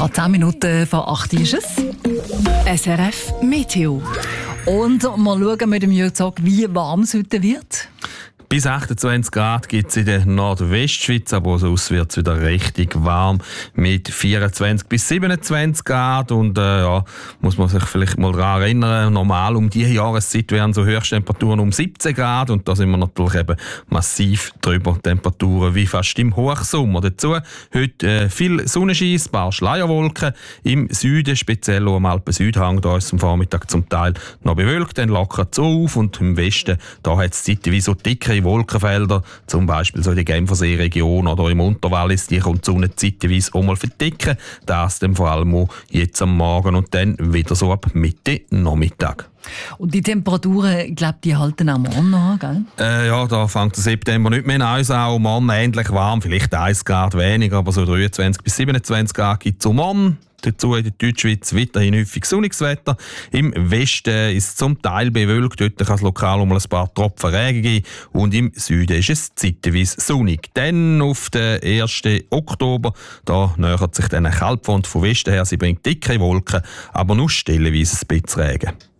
Gerade 10 Minuten vor 8 ist es. SRF Meteo. Und mal schauen mit dem Jürg Zog, wie warm es heute wird. Bis 28 Grad gibt es in der Nordwestschweiz, aber sonst wird es wieder richtig warm mit 24 bis 27 Grad. Und muss man sich vielleicht mal daran erinnern, normal um diese Jahreszeit wären so Höchsttemperaturen um 17 Grad. Und da sind wir natürlich eben massiv drüber Temperaturen wie fast im Hochsommer. Dazu heute viel Sonnenschein, ein paar Schleierwolken. Im Süden, speziell auch am Alpen-Südhang, da ist es am Vormittag zum Teil noch bewölkt, dann lockert es auf. Und im Westen, da hat es zeitweise so dickere Wolkenfelder, zum Beispiel so in der Genfersee-Region oder im Unterwallis, die kommt die Sonne zeitweise auch mal verdicken. Das dann vor allem auch jetzt am Morgen und dann wieder so ab Mitte Nachmittag. Und die Temperaturen, ich glaube, die halten auch morgen noch an, gell? Ja, da fängt der September nicht mehr an. Auch morgen ähnlich warm, vielleicht 1 Grad weniger, aber so 23 bis 27 Grad gibt es am Morgen. Dazu in der Deutschschweiz weiterhin häufig sonniges Wetter. Im Westen ist es zum Teil bewölkt, dort kann es lokal um ein paar Tropfen Regen geben. Und im Süden ist es zeitweise sonnig. Dann auf den 1. Oktober, da nähert sich dann eine Kaltfront von Westen her. Sie bringt dicke Wolken, aber nur stellenweise ein bisschen Regen.